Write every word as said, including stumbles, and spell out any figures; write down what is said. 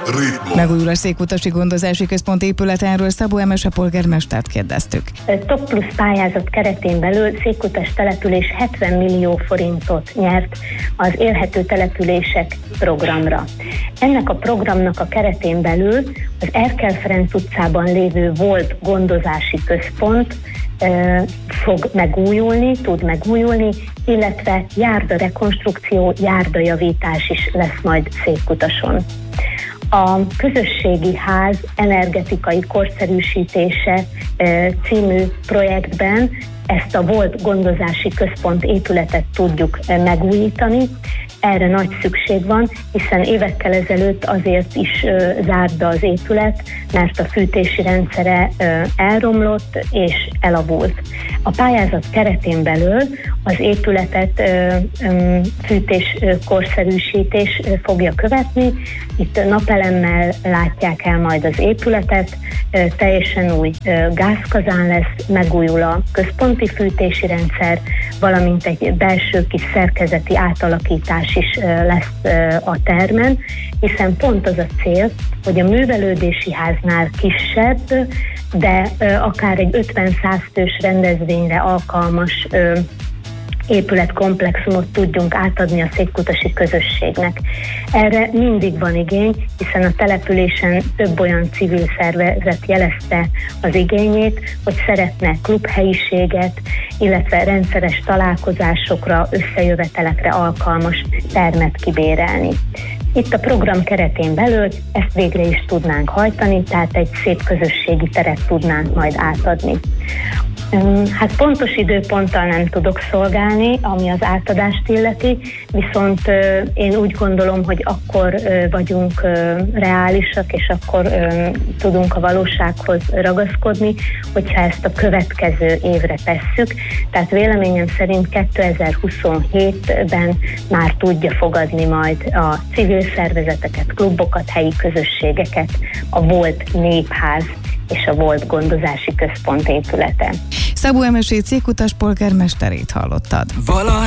Megújul a Székutasi Gondozási Központ épületéről Szabó Emese polgármestert kérdeztük. Top plusz pályázat keretén belül Székutas település hetven millió forintot nyert az élhető települések programra. Ennek a programnak a keretén belül az Erkel Ferenc utcában lévő volt gondozási központ e, fog megújulni, tud megújulni, illetve járda rekonstrukció, járdajavítás is lesz majd Székutason. A közösségi ház energetikai korszerűsítése e, című projektben ezt a volt gondozási központ épületet tudjuk e, megújítani. Erre nagy szükség van, hiszen évekkel ezelőtt azért is ö, zárt be az épület, mert a fűtési rendszere ö, elromlott és elavult. A pályázat keretén belül az épületet ö, ö, fűtés ö, korszerűsítés ö, fogja követni. Itt napelemmel látják el majd az épületet, ö, teljesen új ö, gázkazán lesz, megújul a központi fűtési rendszer, valamint egy belső kis szerkezeti átalakítás is lesz a termen, hiszen pont az a cél, hogy a művelődési háznál kisebb, de akár egy ötven-száz fős rendezvényre alkalmas épületkomplexumot tudjunk átadni a székkutasi közösségnek. Erre mindig van igény, hiszen a településen több olyan civil szervezet jelezte az igényét, hogy szeretne klubhelyiséget, illetve rendszeres találkozásokra, összejövetelekre alkalmas termet kibérelni. Itt a program keretén belül ezt végre is tudnánk hajtani, tehát egy szép közösségi teret tudnánk majd átadni. Hát pontos időponttal nem tudok szolgálni, ami az átadást illeti, viszont én úgy gondolom, hogy akkor vagyunk reálisak, és akkor tudunk a valósághoz ragaszkodni, hogyha ezt a következő évre tesszük. Tehát véleményem szerint kétezer-huszonhétben már tudja fogadni majd a civil szervezeteket, klubokat, helyi közösségeket, a volt népház és a volt gondozási központ épülete. Szabó Emesét Székutas polgármesterét hallottad. Valahogy